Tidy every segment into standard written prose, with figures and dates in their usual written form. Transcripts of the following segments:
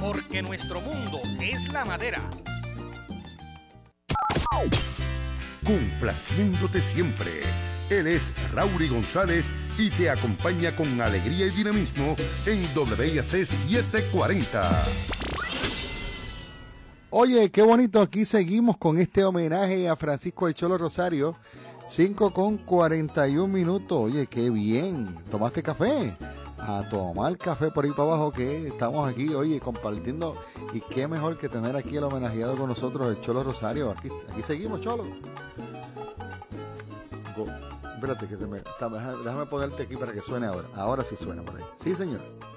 porque nuestro mundo es la madera. Complaciéndote siempre. Él es Raury González y te acompaña con alegría y dinamismo en WIAC 740. Oye, qué bonito, aquí seguimos con este homenaje a Francisco El Cholo Rosario, 5:41. Oye, qué bien, ¿tomaste café? A tomar café por ahí para abajo, que estamos aquí, oye, compartiendo, y qué mejor que tener aquí el homenajeado con nosotros, el Cholo Rosario. Aquí seguimos, Cholo. Espérate, déjame ponerte aquí para que suene ahora sí suena por ahí. Sí, señor.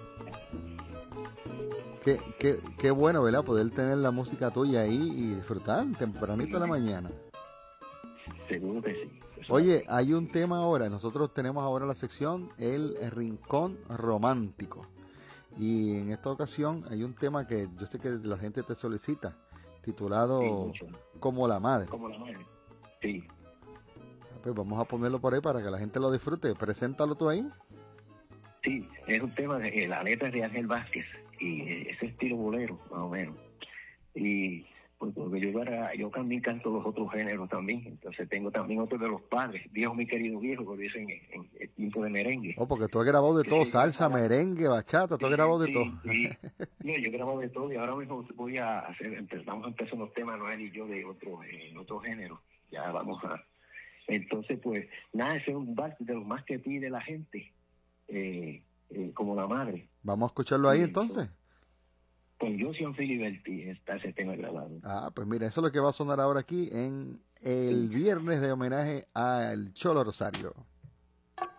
Qué bueno, ¿verdad? Poder tener la música tuya ahí y disfrutar tempranito de la mañana. Seguro que sí. Oye, hay un tema ahora. Nosotros tenemos ahora la sección El Rincón Romántico. Y en esta ocasión hay un tema que yo sé que la gente te solicita, titulado Como la Madre. Como la Madre, sí. Pues vamos a ponerlo por ahí para que la gente lo disfrute. Preséntalo tú ahí. Sí, es un tema de la letra de Ángel Vázquez y ese estilo bolero, más o menos. Y pues porque yo también canto los otros géneros también, entonces tengo también otro de los padres, viejo mi querido viejo, como dicen en el tiempo de merengue. Oh, porque tú has grabado de todo, salsa, merengue, bachata, tú has grabado de todo. Sí. No, yo he grabado de todo y ahora mismo vamos a empezar unos temas, Noel y yo, de otro género. Ya vamos a... Entonces, pues, nada, ese es un vals de los más que pide la gente, como la madre. Vamos a escucharlo ahí entonces. Con Josian Filiberti está ese tema grabado. Ah, pues mira, eso es lo que va a sonar ahora aquí en el viernes de homenaje al Cholo Rosario.